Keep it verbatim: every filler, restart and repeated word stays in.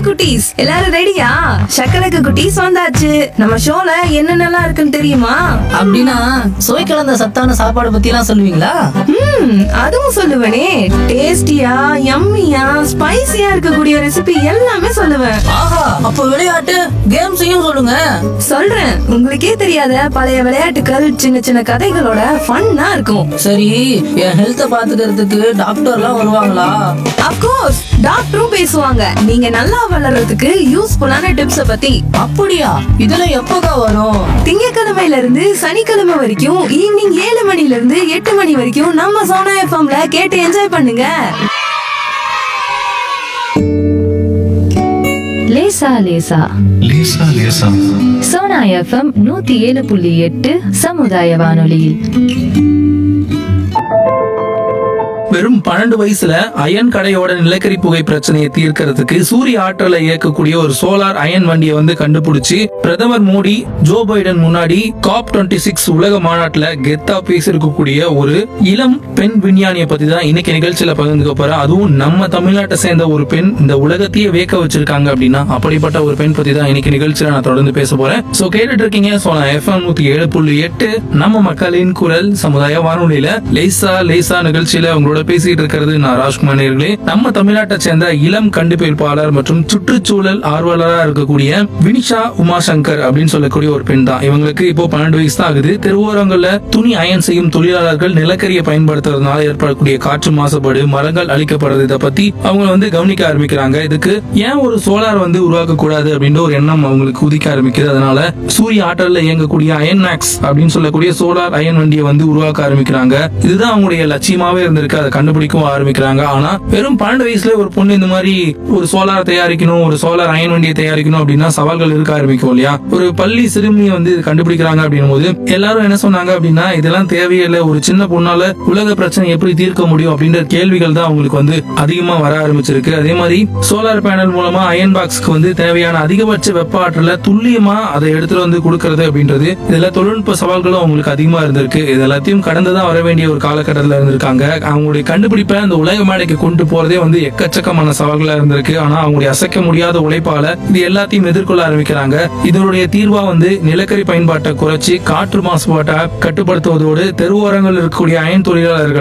குட்டீஸ் எல்லாரும் ரெடியா? சக்கலக்கு குட்டீஸ் வந்தாச்சு. நம்ம ஷோல என்னென்னலாம் இருக்குன்னு தெரியுமா? அப்படின்னா சுவை கலந்த சத்தான சாப்பாடு பத்தி எல்லாம் சொல்லுவீங்களா? ம் அதுவும் சொல்லுவேனே. டேஸ்டியா, யம்மியா, ஸ்பைசியா இருக்கக்கூடிய ரெசிபி எல்லாமே சொல்லுவேன். ஆஹா, அப்ப விளையாட்டு கேம்ஸையும் சொல்லுங்க. சொல்றேன், உங்களுக்கே தெரியாத பழைய விளையாட்டுகள், சின்ன சின்ன கதைகளோட ஃபன்னா இருக்கும். சரி, என் ஹெல்த்த பாத்துக்கிறதுக்கு டாக்டர்லாம் வருவாங்களா? அப்கோர்ஸ், டாக்டரும் பேசுவாங்க. நீங்க நல்லா வளர்றதுக்கு யூஸ்ஃபுல்லான டிப்ஸ பத்தி. அப்படியா? இதெல்லாம் எப்போக்கா வரும்? திங்கட்கிழமையில இருந்து சனிக்கிழமை வரைக்கும் ஈவினிங் ஏழு மணில இருந்து எட்டு மணி வரைக்கும் நம்ம சோனா எஃப்எம்ல கேட்டு என்ஜாய் பண்ணுங்க. லேசா லேசா லேசா லேசா சோனா எஃப்எம் நூத்தி ஏழு புள்ளி எட்டு சமுதாய வானொலியில். வெறும் பன்னெண்டு வயசுல அயன் கடையோட நிலக்கரி புகை பிரச்சனையை தீர்க்கறதுக்கு சூரிய ஆற்றலை இயக்கக்கூடிய ஒரு சோலார் அயன் வண்டியை வந்து கண்டுபிடிச்சு பிரதமர் மோடி ஜோ பைடன் முன்னாடி காப் டுவெண்ட்டி சிக்ஸ் உலக மாநாட்டுல கெத்தா பேசியிருக்கக்கூடிய ஒரு இளம் பெண் விஞ்ஞானியை பத்தி தான் இன்னைக்கு நிகழ்ச்சியில பகிர்ந்துக்க போறேன். அதுவும் நம்ம தமிழ்நாட்டை சேர்ந்த ஒரு பெண் இந்த உலகத்தையே வேக்க வச்சிருக்காங்க அப்படின்னா அப்படிப்பட்ட ஒரு பெண் பத்தி தான் இன்னைக்கு நிகழ்ச்சியில நான் தொடர்ந்து பேச போறேன். சோ கேட்டுட்டு இருக்கீங்க சோனா எஃப்எம் நூத்தி ஏழு புள்ளி எட்டு நம்ம மக்களின் குரல் சமுதாய வானொலியில லேசா லேசா நிகழ்ச்சியில உங்களோட பேசிட்டு இருக்கிறது நான் ராஜ்குமார் நேயர்களே. நம்ம தமிழ்நாட்டை சேர்ந்த இளம் கண்டுபிடிப்பாளர் மற்றும் சுற்றுச்சூழல் ஆர்வலராக இருக்கக்கூடிய வினிஷா உமாசங்கர் அப்படின்னு சொல்லக்கூடிய ஒரு பெண் தான். இவங்களுக்கு இப்போ பன்னெண்டு வயசு தான் ஆகுது. தெருவோரங்கள்ல துணி அயன் செய்யும் தொழிலாளர்கள் நிலக்கரியை பயன்படுத்துறதுனால ஏற்படக்கூடிய காற்று மாசுபாடு, மரங்கள் அழிக்கப்படுறது, இதை பத்தி அவங்க வந்து கவனிக்க ஆரம்பிக்கிறாங்க. இதுக்கு ஏன் ஒரு சோலார் வந்து உருவாக்க கூடாது அப்படின்ற ஒரு எண்ணம் அவங்களுக்கு உதிக்க ஆரம்பிக்குது. அதனால சூரிய ஆற்றல்ல இயங்கக்கூடிய அயன் மேக்ஸ் அப்படின்னு சொல்லக்கூடிய சோலார் அயன் வண்டியை வந்து உருவாக்க ஆரம்பிக்கிறாங்க. இதுதான் அவங்களுடைய லட்சியமாவே இருந்திருக்கு. அதை கண்டுபிடிக்கவும் ஆரம்பிக்கிறாங்க. ஆனா வெறும் பன்னெண்டு வயசுல ஒரு பொண்ணு இந்த மாதிரி ஒரு சோலார் தயாரிக்கணும், ஒரு சோலார் அயன் வண்டியை தயாரிக்கணும் அப்படின்னா சவால்கள் இருக்க ஆரம்பிக்கும் இல்லையா? ஒரு பள்ளி சிறுமியை வந்து கண்டுபிடிக்கிறாங்க அப்படின்னும் போது எல்லாரும் என்ன சொன்னாங்க அப்படின்னா இதெல்லாம் தேவையில்லை, ஒரு சின்ன பொண்ணால உலக பிரச்சனை எப்படி தீர்க்க முடியும் அப்படின்ற கேள்விகள் தான் அவங்களுக்கு வந்து அதிகமா வர ஆரம்பிச்சிருக்கு. அதே மாதிரி சோலார் பேனல் மூலமா அயன் பாக்ஸ்க்கு வந்து தேவையான அதிகபட்ச வெப்ப ஆற்றல துல்லியமா அதை எடுத்துட்டு வந்து கொடுக்கறது அப்படின்றது இதெல்லாம் தொழில்நுட்ப சவால்களும் அவங்களுக்கு அதிகமா இருந்திருக்கு. இது எல்லாத்தையும் கடந்துதான் வர வேண்டிய ஒரு காலகட்டத்தில் இருந்திருக்காங்க. அவங்களுடைய கண்டுபிடிப்பை அந்த உலக மேடைக்கு கொண்டு போறதே வந்து எக்கச்சக்கமான சவால்களா இருந்திருக்கு. ஆனா அவங்களுடைய அசைக்க முடியாத உழைப்பால இது எல்லாத்தையும் எதிர்கொள்ள ஆரம்பிக்கிறாங்க. இதனுடைய தீர்வா வந்து நிலக்கரி பயன்பாட்டை குறைச்சி காற்று மாசுபாட்டை கட்டுப்படுத்துவதோடு தெருவோரங்கள் இருக்கக்கூடிய அயன் தொழிலாளர்கள்